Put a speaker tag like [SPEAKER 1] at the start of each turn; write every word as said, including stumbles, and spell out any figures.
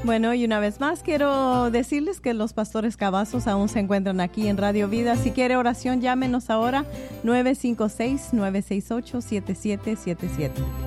[SPEAKER 1] Bueno, y una vez más quiero decirles que los pastores Cavazos aún se encuentran aquí en Radio Vida. Si quiere oración, llámenos ahora nueve cinco seis, nueve seis ocho, siete siete siete siete.